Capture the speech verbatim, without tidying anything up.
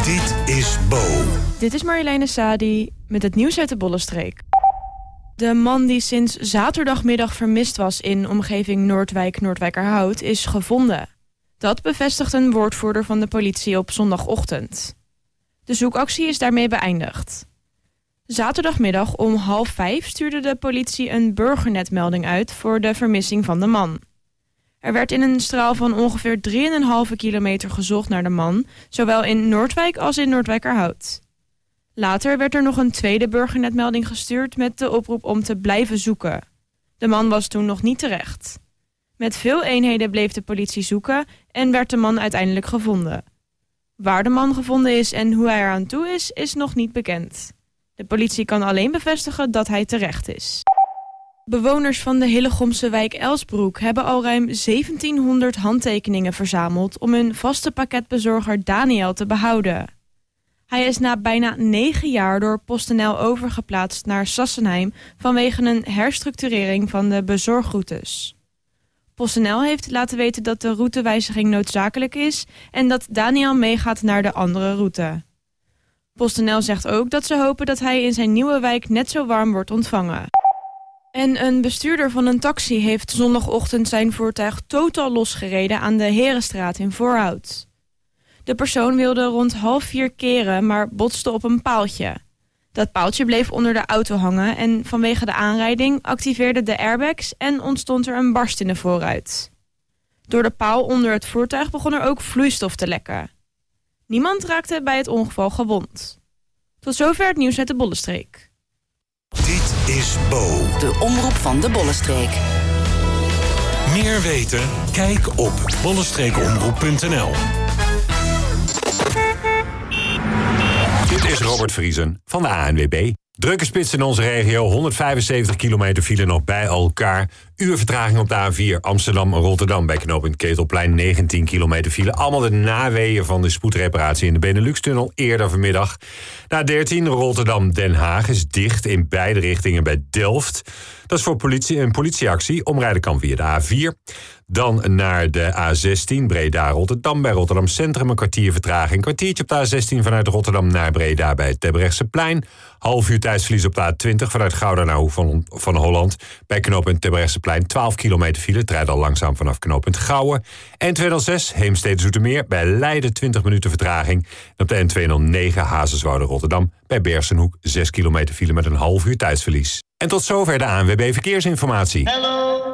Dit is Bo. Dit is Marjoleine Sadi met het nieuws uit de Bollenstreek. De man die sinds zaterdagmiddag vermist was in omgeving Noordwijk-Noordwijkerhout is gevonden. Dat bevestigt een woordvoerder van de politie op zondagochtend. De zoekactie is daarmee beëindigd. Zaterdagmiddag om half vijf stuurde de politie een burgernetmelding uit voor de vermissing van de man. Er werd in een straal van ongeveer drie komma vijf kilometer gezocht naar de man, zowel in Noordwijk als in Noordwijkerhout. Later werd er nog een tweede burgernetmelding gestuurd met de oproep om te blijven zoeken. De man was toen nog niet terecht. Met veel eenheden bleef de politie zoeken en werd de man uiteindelijk gevonden. Waar de man gevonden is en hoe hij eraan toe is, is nog niet bekend. De politie kan alleen bevestigen dat hij terecht is. Bewoners van de Hillegomse wijk Elsbroek hebben al ruim zeventienhonderd handtekeningen verzameld om hun vaste pakketbezorger Daniel te behouden. Hij is na bijna negen jaar door PostNL overgeplaatst naar Sassenheim vanwege een herstructurering van de bezorgroutes. PostNL heeft laten weten dat de routewijziging noodzakelijk is en dat Daniel meegaat naar de andere route. PostNL zegt ook dat ze hopen dat hij in zijn nieuwe wijk net zo warm wordt ontvangen. En een bestuurder van een taxi heeft zondagochtend zijn voertuig totaal losgereden aan de Herenstraat in Voorhout. De persoon wilde rond half vier keren, maar botste op een paaltje. Dat paaltje bleef onder de auto hangen en vanwege de aanrijding activeerden de airbags en ontstond er een barst in de voorruit. Door de paal onder het voertuig begon er ook vloeistof te lekken. Niemand raakte bij het ongeval gewond. Tot zover het nieuws uit de Bollenstreek. Dit is Bo. De omroep van de Bollenstreek. Meer weten? Kijk op bollenstreekomroep punt n l. Dit is Robert Vriesen van de A N W B. Drukke spits in onze regio, honderdvijfenzeventig kilometer file nog bij elkaar. Uur vertraging op de A vier Amsterdam-Rotterdam bij knooppunt Ketelplein, negentien kilometer file. Allemaal de naweeën van de spoedreparatie in de Benelux-tunnel eerder vanmiddag. De A dertien Rotterdam-Den Haag is dicht in beide richtingen bij Delft. Dat is voor politie, een politieactie. Omrijden kan via de A vier. Dan naar de A zestien Breda-Rotterdam bij Rotterdam Centrum. Een kwartier vertraging. Een kwartiertje op de A zestien vanuit Rotterdam naar Breda bij het Terbrechtseplein. Half uur tijdsverlies op de A twintig vanuit Gouda naar Hoek van, van Holland. Bij knooppunt Terbrechtseplein twaalf kilometer file. Het rijdt al langzaam vanaf knooppunt Gouwen. N tweehonderdzes Heemstede-Zoetermeer bij Leiden twintig minuten vertraging. En op de N tweehonderdnegen Hazeswoude-Rotterdam bij Bersenhoek zes kilometer file met een half uur tijdsverlies. En tot zover de A N W B Verkeersinformatie. Hello.